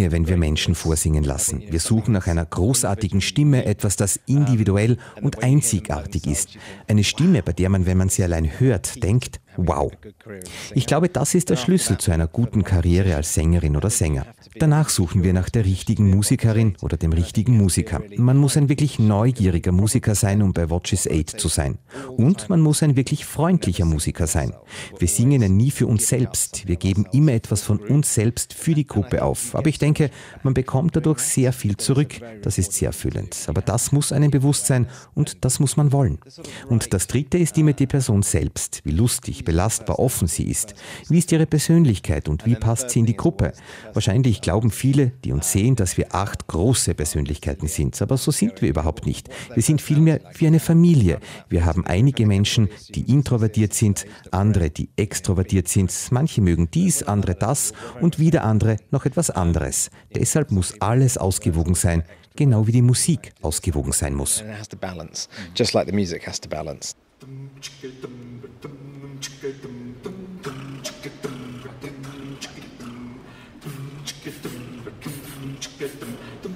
Dinge, wenn wir Menschen vorsingen lassen. Wir suchen nach einer großartigen Stimme, etwas, das individuell und einzigartig ist. Eine Stimme, bei der man, wenn man sie allein hört, denkt, wow. Ich glaube, das ist der Schlüssel zu einer guten Karriere als Sängerin oder Sänger. Danach suchen wir nach der richtigen Musikerin oder dem richtigen Musiker. Man muss ein wirklich neugieriger Musiker sein, um bei Watch Is 8 zu sein. Und man muss ein wirklich freundlicher Musiker sein. Wir singen ja nie für uns selbst. Wir geben immer etwas von uns selbst für die Gruppe auf. Aber ich denke, man bekommt dadurch sehr viel zurück. Das ist sehr erfüllend. Aber das muss einem bewusst sein und das muss man wollen. Und das Dritte ist immer die Person selbst. Wie lustig, belastbar, offen sie ist. Wie ist ihre Persönlichkeit und wie passt sie in die Gruppe? Wahrscheinlich glauben viele, die uns sehen, dass wir 8 große Persönlichkeiten sind. Aber so sind wir überhaupt nicht. Wir sind vielmehr wie eine Familie. Wir haben einige Menschen, die introvertiert sind, andere, die extrovertiert sind. Manche mögen dies, andere das und wieder andere noch etwas anderes. Deshalb muss alles ausgewogen sein, genau wie die Musik ausgewogen sein muss. Just like the music has to balance.